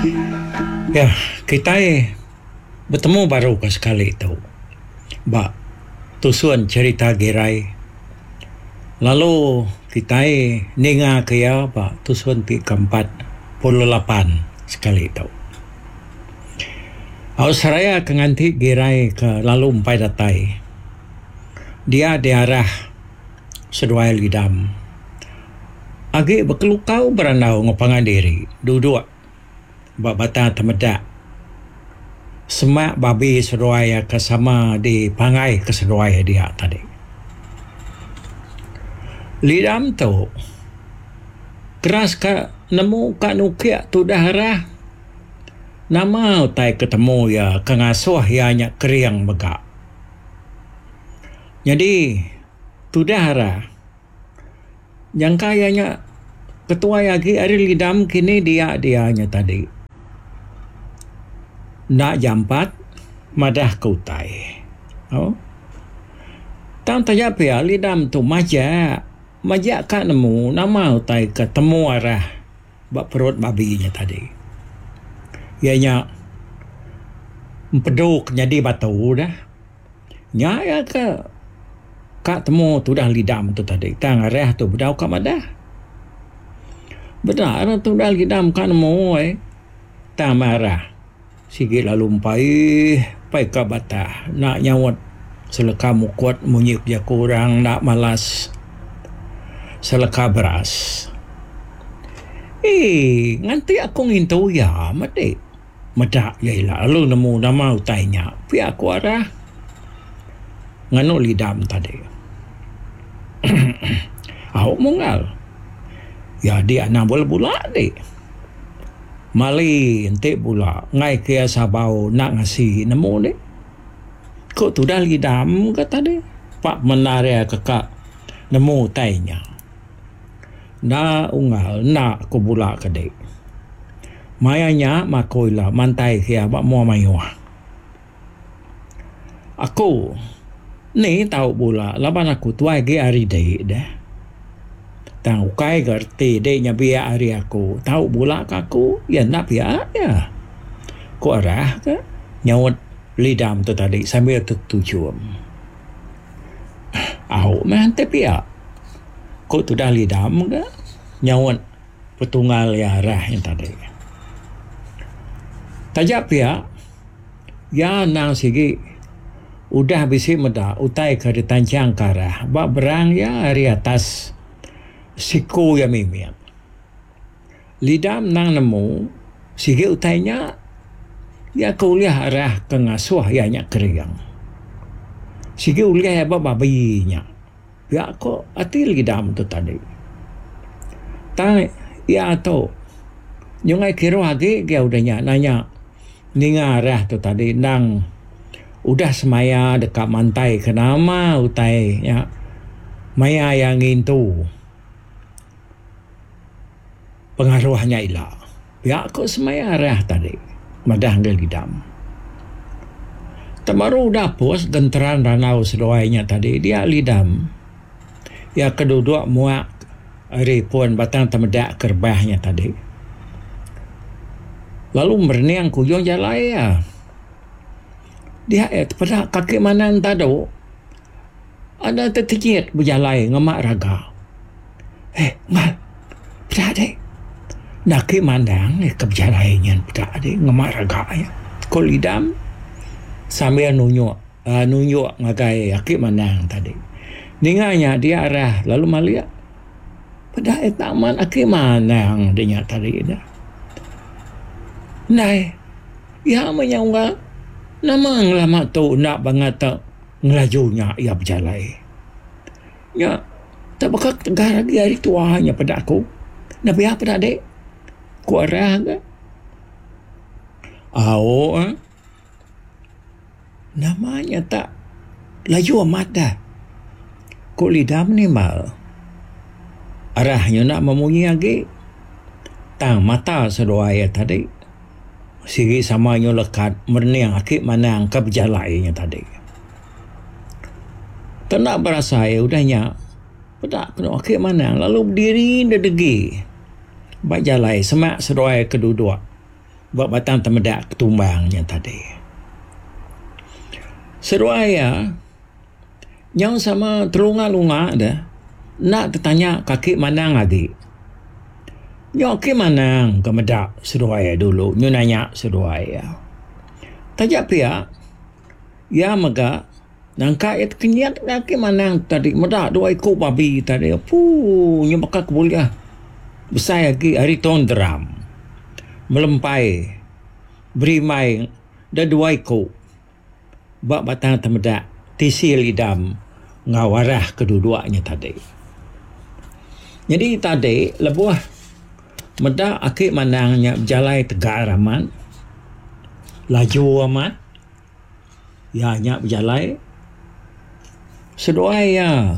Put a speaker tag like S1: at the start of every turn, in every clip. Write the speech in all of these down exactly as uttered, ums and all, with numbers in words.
S1: Ya, kita eh bertemu baru ke sekali tu. Ba, tusuan cerita gerai. Lalu kita eh ninga kaya ba tusuan ti keempat puluh lapan sekali tu. Ausraya kenganti gerai ke lalu empai datai. Dia di arah seduai lidam. Agi berkelukau beranau ngopangan diri. Duduk babata temedak. Semak babi seruai ke sama di pangai ke seruai dia tadi. Lidam tu keras ke nemu ka nukia tu dahrah. Nama utai ketemu ya kengasuh ianya keriang megak. Jadi tu dahrah yang kayanya ketua lagi ari lidam kini dia dianya tadi. Nak jampat madah kautai. Oh. Tang tanya pia lidam tu majak. Majak ka nemu nama utai ketemu arah bak perut babinya tadi. Ianya empeduk jadi batu dah. Nya ya ke ka temu tu dah lidam tu tadi. Tang arah tu bedau ka madah. Benar tu dah lidam ka nemu eh. Tang marah. Sikit lalu umpai pai ka batah nak nyawat seleka mukut munyip dia kurang nak malas seleka beras. Eh nganti aku ngintu ya mati medak yaila lalu nemu nama utainya pi aku arah nganu lidam tadi. Aku mungal ya dia nak bola bola ni. Mali ente pula ngai kia sabau nak ngasi nemu ni. Kok tu dah lidam kata dia. Pak menaria kakak nemu tainya. Na ungal nak ko pula kedai. Mayanya makoila mantai kia bak mua mayuah. Aku ni tahu pula laban aku tuai ge hari dai dah. Tahu kai gerti dia biar hari aku tahu pula aku ya nak biar ya ko arah ke nyawat lidam tu tadi sambil tertujuan au man tapi ya ko tu dah lidam ke nyawat petunggal ya arah yang tadi tajak ya ya nang sigi udah bisi meda utai ke ditancang karah bak berang ya hari atas siku ya mimian. Lidam nang nemu sige utainya ya kuliah arah kengasuh ya nya keriang. Sige uliah ba babinya. Ya ko ati lidam tu tadi. Tang ya to nyungai kiro age ge udahnya nanya ninga arah tu tadi nang udah semaya dekat mantai kenama utai ya maya yang itu pengaruhnya ilah. Ya aku semaya arah tadi. Madah ngel lidam. Tamaru dah pos genteran ranau sedoainya tadi. Dia lidam. Ya keduduk muak ari pun batang temedak kerbahnya tadi. Lalu merniang kuyong jalai ya. Dia eh pada kaki mana tado. Ada tertikit berjalai ngemak raga. Eh, ngal. Pada dek. Nak ke mandang eh kebijarainya pada adik ngemak raganya. Kau lidam sambil nunjuk uh, nunjuk ngagai akik mandang tadi. Ninganya dia arah lalu malia. Pada eh taman akik mandang dia tadi dah. Nai ya menyangka nama ngelama tu nak banget tak ngelajunya ia berjalai. Ya tak bakal tegar lagi hari tuanya pada aku. Nabi apa dah dek? Ku arah ke? Au, eh? Namanya tak laju amat dah. Ku lidam ni mal. Arahnya nak memunyi lagi. Tang mata sedoaya tadi. Sigi samanya lekat merniang akik manang ke berjalainya tadi. Tak nak berasa ya udahnya. Pedak kena akik manang lalu berdiri dan degi. Baik jalai semak seruai keduduk. buat batang temedak ketumbangnya tadi. Seruaya yang sama terunga-lunga dah nak tertanya kaki manang lagi. Nyo ke manang kemedak seruaya dulu. Nyo nanya seruaya. Tajak pihak ya mega nangka it kenyat kaki manang tadi medak dua ekor babi tadi. Puh, nyo bakal kebuliah. Besar lagi hari tahun deram. Melempai berimai dan dua ekor. Bak batang temedak tisi lidam ngawarah kedua-duanya tadi. Jadi tadi lebuah medak akik manangnya berjalai tegar aman, laju aman, ya nyak berjalai sedoai ya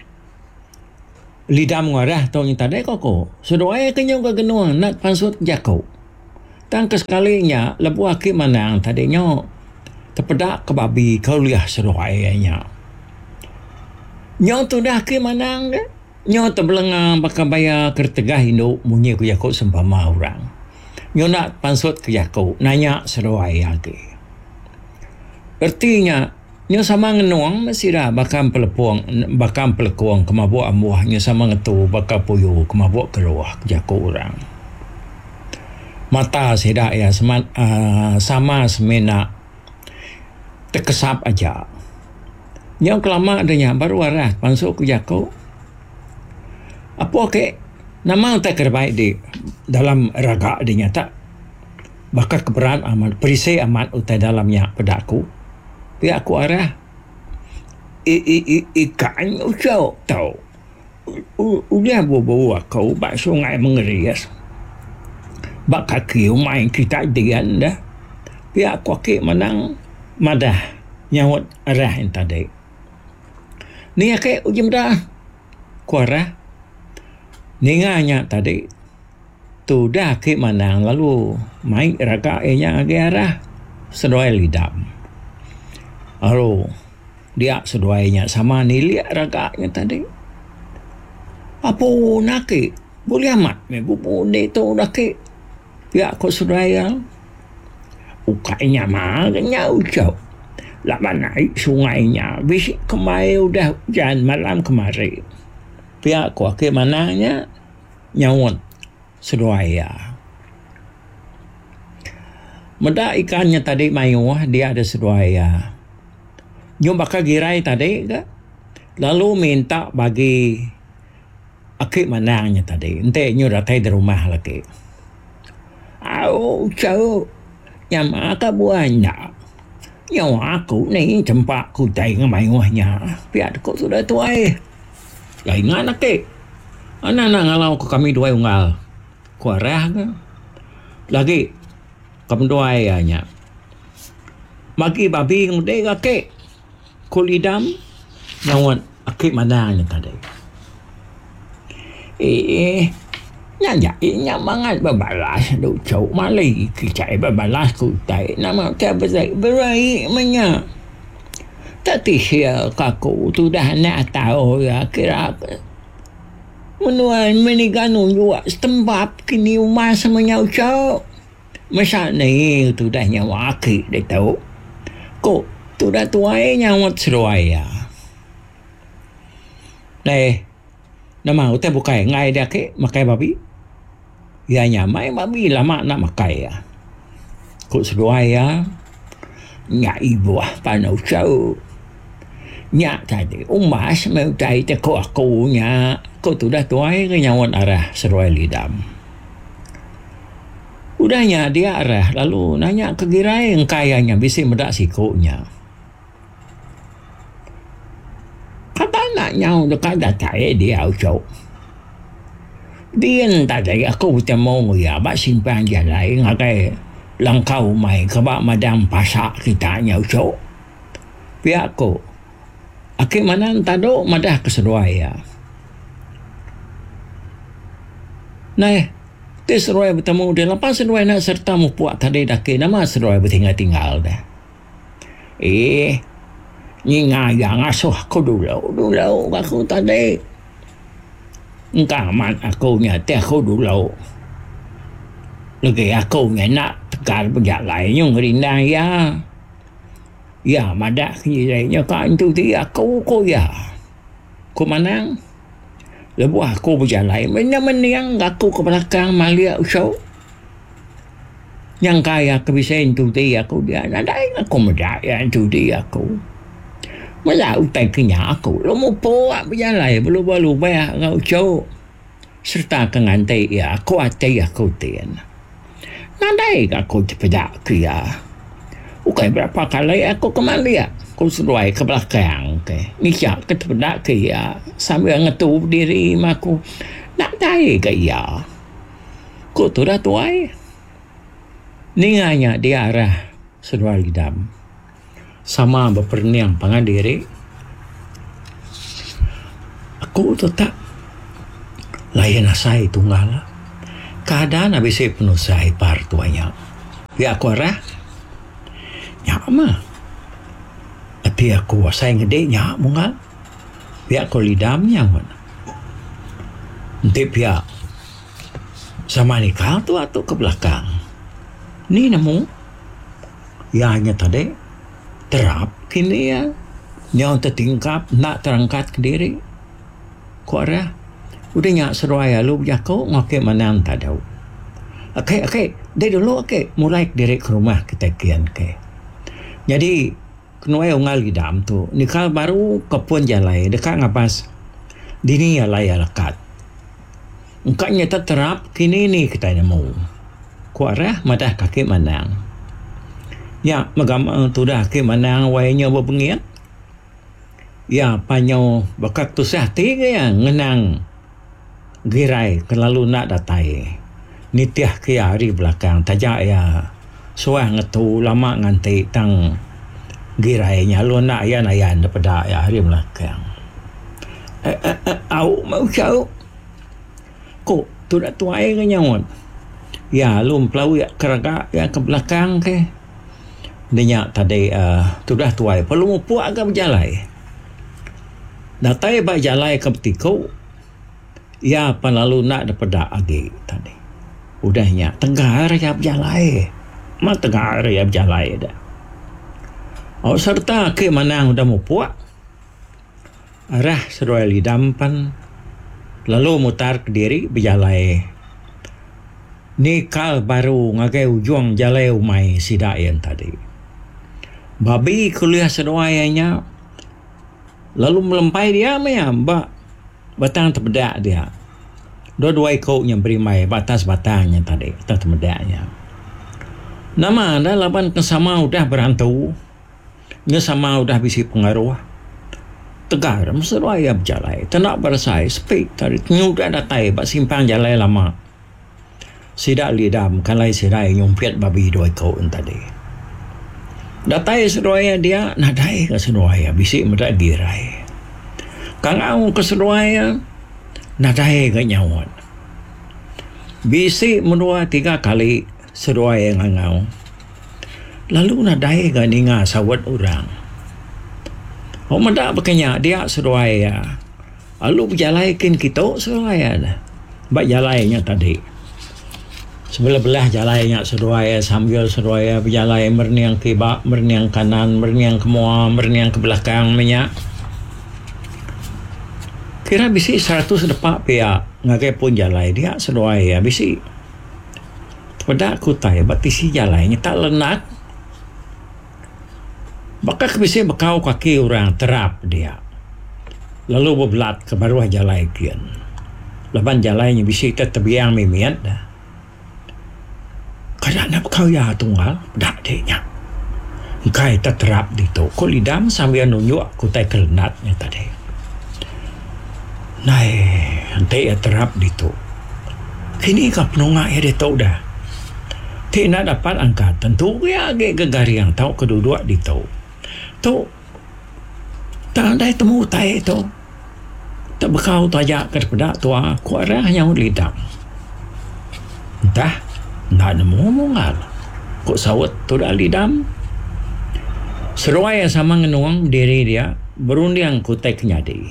S1: lidam ngawarah tahun tadi koko sedoai kenyang ke genuang nak pansut jakau. Tang kesekalinya lebuah akik manang tadinya terpedak ke babi kau liah sedoainya. Nyo tu dah ke manang ke? Nyo terbelengang bakal bayar kertegah induk munyi ku yakut sempama orang. Nyo nak pansut ke yakut, nanya seruai lagi. Artinya, nyo sama ngenuang masih dah bakal pelepuang, bakal pelekuang kemabuk amuah. Nyo sama ngetu bakal puyu kemabuk keluar ke yakut orang. Mata sedak ya sama, uh, sama semena terkesap aja. Yang kelama adanya baru arah pansuk ke jakau. Apa ke nama tak terbaik di dalam raga adanya tak bakal keberan amat perisai amat utai dalamnya pedaku. Pihak aku arah i i i ikan usau tahu. Udah bawa kau bak sungai mengerias. Bak kaki main kita dian dah. Pihak aku ke menang madah nyawat arah yang tadi. Ni akak ujung dah kuarah ninganya tadi tu dah ke manang lalu main raga enya agi arah sedoai lidam. Lalu dia sedoainya sama niliak raganya tadi. Apa nak ke? Boleh amat me bubu de tu dah ke. Pihak ko sedoaya ukainya mah nyau jauh. Lama naik sungainya, bisik kemai udah hujan malam kemari. Pihak ku ke mananya nyawat sedoaya. Medak ikannya tadi mayuh dia ada sedoaya. Nyo bakal girai tadi ke? Lalu minta bagi akik manangnya tadi. Ente nyo datang di rumah lagi. Au jauh yang maka buahnya. Yang aku ni tempat ku tengok mayuhnya. Pihak kau sudah tuai. Lain anak ke. Anak-anak ngalau ke kami dua unggal. Kuarah ke. Lagi. Kami dua ayahnya. Maki babi mudega ke. Kulidam. Nyawat akik manangnya tadi. Eh. Nanya inya mangat berbalas du cau malai kicai berbalas ku tai nama tak berai berai menya tak tihia kaku tu dah nak tahu ya kira menuan meniganu juga setembap kini rumah semuanya cau masa ni tu dah nyawa aki dia tahu kok tu dah tuai nyawa seruai ya deh nama utai bukai ngai dia ke makai babi. Ya nyamai babi lama nak makai ya. Kok seruai ya. Nyak ibu ah panau cau. Nyak tadi umas mau tai teko aku nyak. Kok tu dah tuai ke nyawan arah seruai lidam. Udahnya dia arah lalu nanya ke girai yang kayanya bisa medak sikunya. Kata nak nyau dekat datai dia ucau. Dia tadi aku bertemu ya, bak simpan jalan ngakai langkau mai ke bak madam pasak kita nyau cok. Pihak aku, akik mana tado madah keseruai ya. Nah, te seruai bertemu dia lepas seruai nak serta mupuak tadi daki nama seruai bertinggal-tinggal dah. Eh, nyinga yang asuh aku dulu, dulu aku tadi. Engkau amat aku nya teh aku dulu. Lagi aku nya nak tegar berjalan yang rindang ya. Ya, madak kini kan tu dia aku ko ya. Ko manang. Lebu aku berjalan, menang-menang aku ke belakang malia usau. Yang kaya kebisain tu dia aku dia nadai aku medaya tu dia aku. Mula utai kenya aku. Lomo po berjalan belum balu bayar ngau usau. Serta kengantai ya aku atai aku tian. Nadai aku cepedak ke ya. Ukai berapa kali aku ke malia. Aku seruai ke belakang ke. Ni siap ke terpedak ke ya. Sambil ngetup diri aku. Nak tahu ke ya. Kau tu dah tuai. Ni hanya dia arah seruai lidam. Sama berperniang pangan diri. Aku tu tak. Layan asai tunggal. Keadaan habis saya penuh saya par tuanya. Ya aku arah. Nyak mah. Tapi aku asai ngede nyak mungal. Pihak ko lidamnya mana. Nanti pihak sama nikah tu atau ke belakang. Ni namu. Ya hanya tadi terap kini ya. Nyaw tertingkap nak terangkat ke diri. Ko arah. Udah nyak seruaya lu jako ngoke manang tadau. Okey okey. Dari dulu okey. Mulai diri ke rumah kita kian ke. Jadi kenuai ungal lidam tu nikah baru kepun jalai dekat ngapas dini alai alakat engkaknya terap kini ni kita nemu ku arah madah kaki manang ya magam tu dah kaki manang wainya berbengiat ya panyo bakak tu sahti ya ngenang girai kelalu nak datai nitiah ke hari belakang tajak ya suah ngetu lama nganti tang girainya lu nak yan ayan daripada ya hari belakang. Eh, eh, eh, au mau cau. Kok tu dah tuai ke nyawan? Ya lu pelau ya keraga ya ke belakang ke. Dia tadi uh, tu dah tuai perlu mau puak ke berjalan. Datai ba jalan ke betiko. Ya pan lalu nak daripada agi tadi. Udahnya tengah ya berjalan. Ma tengah ya berjalan dah. Oh serta ke manang udah mau puak. Arah seruai lidam pan. Lalu mutar ke diri berjalai. Ni kal baru ngagai ujung jalai umai sidayan tadi. Babi kuliah seruainya. Lalu melempai dia maya mbak. Batang terbedak dia. Dua-dua ikutnya berimai batas batangnya tadi. Batas terbedaknya. Nama anda laban kesama udah berantau. Nya sama udah bisi pengaruh. Tegar meseruai berjalai. Tenak bersai speak tadi nyudah datai bak simpang jalai lama. Sidak lidam kalai sirai nyumpit babi dua kau tadi. Datai seruai dia nadai ke seruai bisi medak girai. Kang au ke seruai nadai ke nyawan. Bisi menua tiga kali seruai ngangau. Lalu nadai ke ninga sawat orang. Oh mendak bekenya dia seruai ya. Lalu berjalaikin kita seruai ya. Bak jalainya tadi. Sebelah-belah jalainya seruai sambil seruai berjalai merniang ke bak, merniang kanan, merniang ke muam, merniang ke belakang minyak. Kira bisi seratus depak pihak ngagai pun jalai dia seruai ya bisi. Pada aku tay batisi jalainya tak lenak. Bakal bisa bekau kaki orang terap dia. Lalu berbelat ke bawah jalai kian. Laban jalainya bisa terbiang mimiat dah. Kadang nak bekau ya tunggal, dak dehnya. Kai terap di tu. Ko lidam sambil nunjuk aku tay kelenatnya tadi. Nai, ante ya terap di tu. Kini ka penungak ya dia tahu dah. Tidak dapat angkat. Tentu ya agak gegari yang tahu kedua-dua di tu. Tu tak ada temu tai tu tak bekau tajak kepada tua kuarah yang lidam entah nak nemu mungal kok sawat tu dah lidam seruai sama ngenuang diri dia berundang kutai kenyadi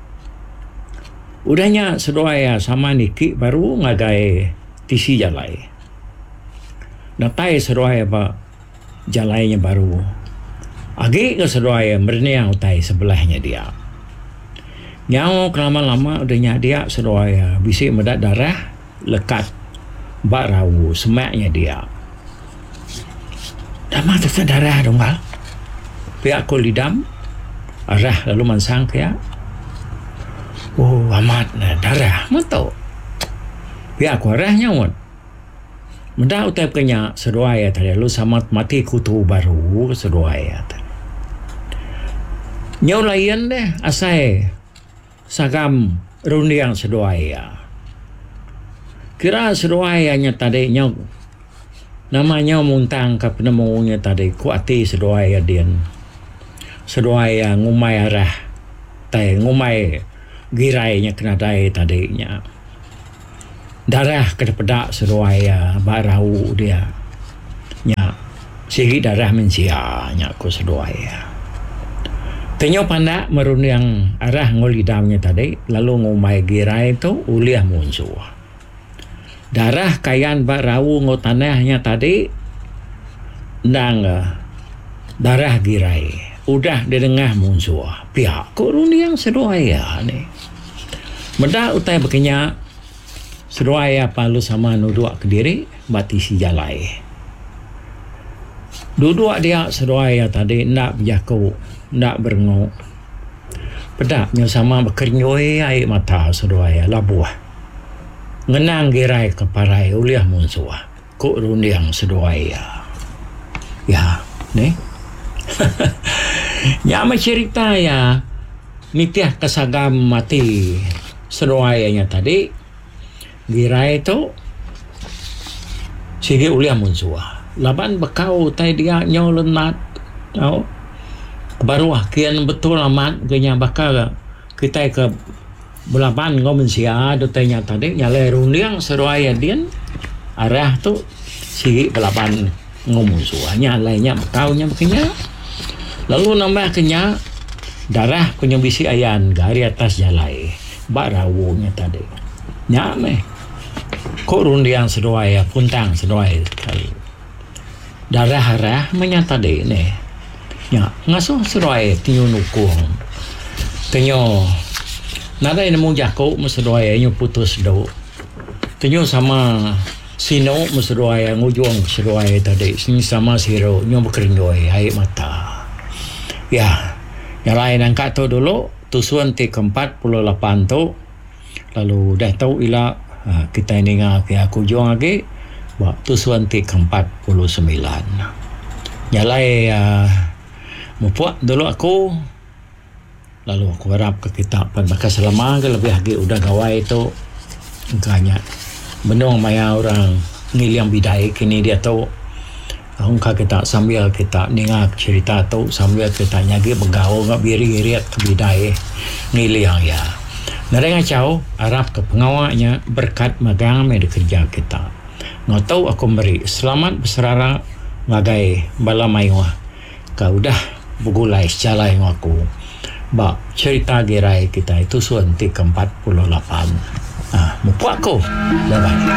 S1: udahnya seruai sama niki baru ngagai tisi jalai Natai seruai apa jalannya baru. Agi ke seruai merniang utai sebelahnya dia. Nyau kelama-lama udahnya dia seruai bisi medat darah lekat bak rawu semaknya dia. Dah mah tu darah dong bal. Pihak ko lidam arah lalu mansang kaya. Oh amat nah, darah mantau. Pihak ko arah nyawon. Mendak utai kenya seruai tadi lu sama mati kutu baru seruai tadi. Nyau layan deh asai sagam rundiang seruai ya. Kira seruai hanya tadi nyau namanya muntang ke penemunya tadi kuati seruai dian. Seruai ngumai arah tai ngumai girainya kena dai tadinya. Darah kena pedak seruai barau dia. Nya sigi darah mensia nya ko seruai. Tenyo pandak merundang arah ngolidamnya tadi lalu ngumai girai tu uliah muncul. Darah kayan barau ngotanahnya tadi ndang darah girai udah di tengah muncul. Pihak ko rundang seruai ya ni. Mendak utai bekenya seruai palu sama nuduk ke diri bati si jalai. Duduk dia seruai tadi nak berjaku, nak berengok. Pedaknya sama berkenyoi air mata seruai labuah. Ngenang girai ke parai uliah muncul. Kok rundiang seruai ya. Ya, ni. Ya ama cerita ya. Nitiah kesagam mati seruainya tadi. Girai tu sige uliah muncul. Laban bekau tai dia nyau lenat. Tahu? Baru kian betul amat kenya bakal kita ke belapan ngau mensia do tanya tadi nyale rundiang seruai dian arah tu sige belapan ngau muncul. Nyalainya bekaunya bekenya. Lalu nambah kenya darah punya bisi ayan gari atas jalai. Bak rawunya tadi. Nyame. Kok rundiang seruai puntang seruai kali. Darah harah menyata deh ni. Ya, ngasuh seruai tinyo nukung. Tinyo nada ini mau jago meseruai nyo putus do. Tinyo sama sino meseruai ngujung seruai tadi. Sini sama siro nyo berkeringoi air mata. Ya, yang lain angkat tu dulu tusuan T keempat puluh lapan tu. Lalu dah tahu ila Ha, kita ini ngak aku juang lagi waktu suanti ke empat puluh sembilan. Nyalai uh, mupuak dulu aku lalu aku harap ke kita pan maka selama ke lebih lagi udah gawai itu engkanya benung maya orang ngiliang bidai kini dia tahu angka kita sambil kita ningak cerita tu sambil kita nyagi begaul ngak biri-iriat ke bidai ngiliang ya. Nareng acau Arab ke pengawaknya berkat magang media kerja kita. Ngau tahu aku beri selamat berserara bagai bala mayuah. Kau dah bugulai secalai ngaku. Ba cerita gerai kita itu suanti ke empat puluh lapan. Ah, mupu aku. Bye-bye.